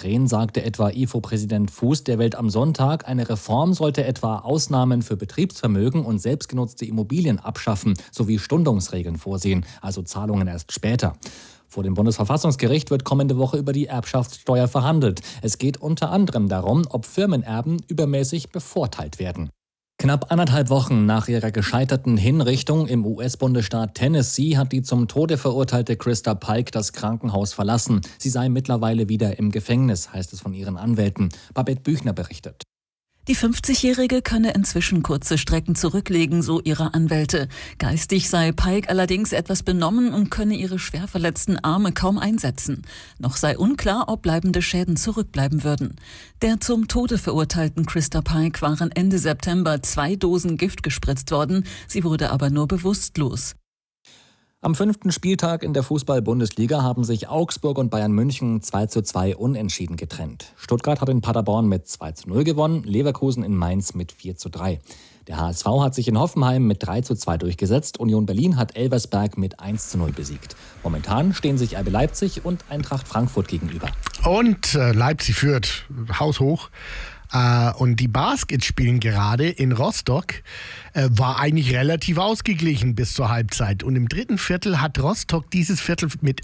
Rehn sagte etwa IFO-Präsident Fuß der Welt am Sonntag, eine Reform sollte etwa Ausnahmen für Betriebsvermögen und selbstgenutzte Immobilien abschaffen sowie Stundungsregeln vorsehen, also Zahlungen erst später. Vor dem Bundesverfassungsgericht wird kommende Woche über die Erbschaftssteuer verhandelt. Es geht unter anderem darum, ob Firmenerben übermäßig bevorteilt werden. Knapp 1,5 Wochen nach ihrer gescheiterten Hinrichtung im US-Bundesstaat Tennessee hat die zum Tode verurteilte Christa Pike das Krankenhaus verlassen. Sie sei mittlerweile wieder im Gefängnis, heißt es von ihren Anwälten. Babette Büchner berichtet. Die 50-Jährige könne inzwischen kurze Strecken zurücklegen, so ihre Anwälte. Geistig sei Pike allerdings etwas benommen und könne ihre schwer verletzten Arme kaum einsetzen. Noch sei unklar, ob bleibende Schäden zurückbleiben würden. Der zum Tode verurteilten Christa Pike waren Ende September 2 Dosen Gift gespritzt worden. Sie wurde aber nur bewusstlos. Am 5. Spieltag in der Fußball-Bundesliga haben sich Augsburg und Bayern München 2:2 unentschieden getrennt. Stuttgart hat in Paderborn mit 2:0 gewonnen, Leverkusen in Mainz mit 4:3. Der HSV hat sich in Hoffenheim mit 3:2 durchgesetzt, Union Berlin hat Elversberg mit 1:0 besiegt. Momentan stehen sich RB Leipzig und Eintracht Frankfurt gegenüber. Und Leipzig führt haushoch. Und die Baskets spielen gerade in Rostock. War eigentlich relativ ausgeglichen bis zur Halbzeit. Und im dritten Viertel hat Rostock dieses Viertel mit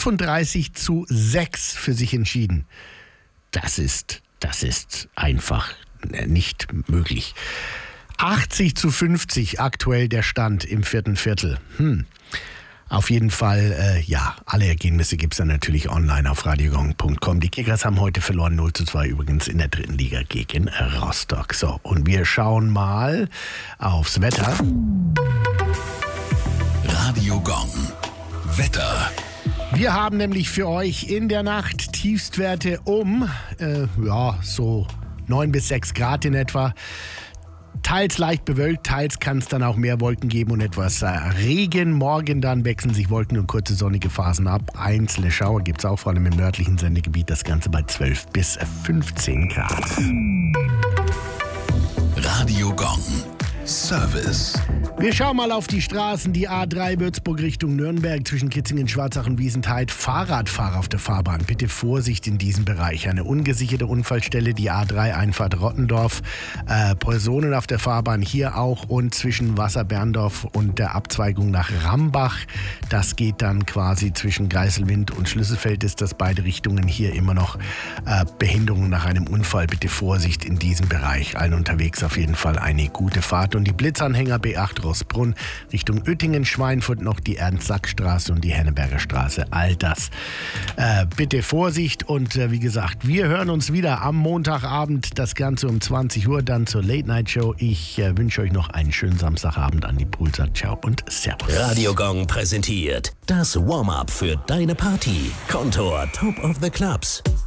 35:6 für sich entschieden. Das ist einfach nicht möglich. 80:50 aktuell der Stand im vierten Viertel. Auf jeden Fall, alle Ergebnisse gibt es dann natürlich online auf radiogong.com. Die Kickers haben heute verloren, 0:2 übrigens in der dritten Liga gegen Rostock. So, und wir schauen mal aufs Wetter. Radio Gong. Wetter. Wir haben nämlich für euch in der Nacht Tiefstwerte um, so 9 bis 6 Grad in etwa. Teils leicht bewölkt, teils kann es dann auch mehr Wolken geben und etwas Regen. Morgen dann wechseln sich Wolken und kurze sonnige Phasen ab. Einzelne Schauer gibt es auch, vor allem im nördlichen Sendegebiet. Das Ganze bei 12 bis 15 Grad. Radio Gong. Service. Wir schauen mal auf die Straßen. Die A3 Würzburg Richtung Nürnberg zwischen Kitzingen, Schwarzach und Wiesentheid. Fahrradfahrer auf der Fahrbahn. Bitte Vorsicht in diesem Bereich. Eine ungesicherte Unfallstelle, die A3 Einfahrt Rottendorf. Personen auf der Fahrbahn hier auch und zwischen Wasserberndorf und der Abzweigung nach Rambach. Das geht dann quasi zwischen Geiselwind und Schlüsselfeld. Ist das beide Richtungen hier immer noch Behinderungen nach einem Unfall. Bitte Vorsicht in diesem Bereich. Allen unterwegs auf jeden Fall eine gute Fahrt. Und die Blitzanhänger B8 Rossbrunn Richtung Uettingen, Schweinfurt noch die Ernst-Sack-Straße und die Henneberger Straße. All das. Bitte Vorsicht und wie gesagt, wir hören uns wieder am Montagabend. Das Ganze um 20 Uhr dann zur Late-Night-Show. Ich wünsche euch noch einen schönen Samstagabend. Andi Pool sagt ciao und servus. Radio Gong präsentiert das Warm-Up für deine Party. Kontor Top of the Clubs.